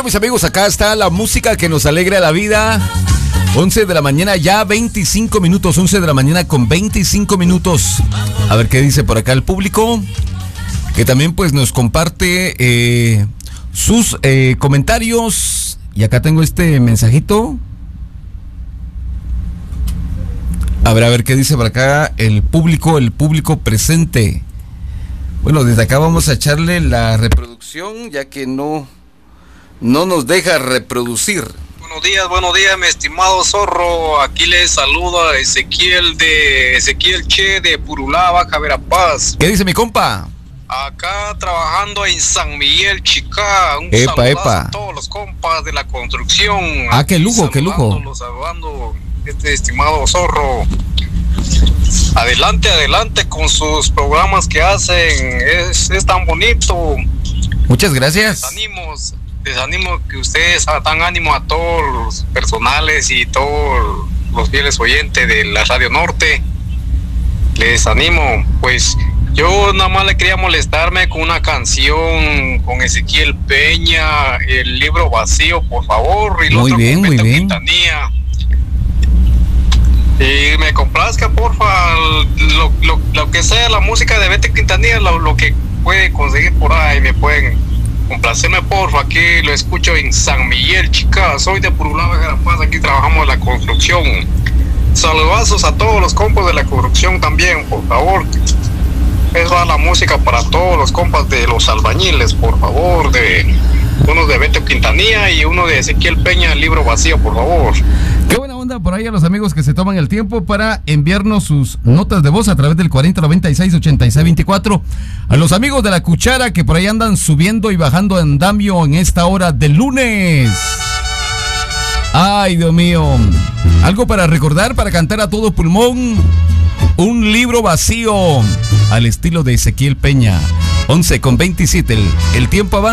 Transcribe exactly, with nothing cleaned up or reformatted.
Bueno, mis amigos, acá está la música que nos alegra la vida. once de la mañana, ya veinticinco minutos. once de la mañana con veinticinco minutos. A ver qué dice por acá el público, que también pues nos comparte eh, sus eh, comentarios. Y acá tengo este mensajito. A ver, a ver qué dice por acá el público, el público presente. Bueno, desde acá vamos a echarle la reproducción, ya que no, no nos deja reproducir. Buenos días, buenos días, mi estimado Zorro. Aquí les saluda Ezequiel de Ezequiel Che de Purulá, Baja Verapaz. ¿Qué dice mi compa? Acá trabajando en San Miguel, Chicá. Un epa, saludazo epa. a todos los compas de la construcción. Ah, qué lujo, qué lujo. Saludando, este estimado Zorro. Adelante, adelante con sus programas que hacen. Es, es tan bonito. Muchas gracias. Les animo, les animo que ustedes dan ánimo a todos los personales y todos los fieles oyentes de la Radio Norte. Les animo, pues yo nada más le quería molestarme con una canción con Ezequiel Peña, El Libro Vacío, por favor. Y muy bien, muy bien. Quintanilla. Y me complazca, porfa, lo, lo, lo que sea la música de Beto Quintanilla, lo, lo que puede conseguir por ahí, me pueden complacerme, porfa. Aquí lo escucho en San Miguel, Chicá. Soy de Purulá, Verapaz, aquí trabajamos en la construcción. Saludazos a todos los compas de la construcción también, por favor. Es va la música para todos los compas de los albañiles, por favor, de uno de Beto Quintanilla y uno de Ezequiel Peña, El Libro Vacío, por favor. Qué buena onda por ahí a los amigos que se toman el tiempo para enviarnos sus notas de voz a través del cuarenta noventa y seis ochenta y seis veinticuatro. A los amigos de La Cuchara que por ahí andan subiendo y bajando andamio en esta hora del lunes. Ay, Dios mío. Algo para recordar, para cantar a todo pulmón. Un libro vacío al estilo de Ezequiel Peña. once con veintisiete. El, el tiempo avanza.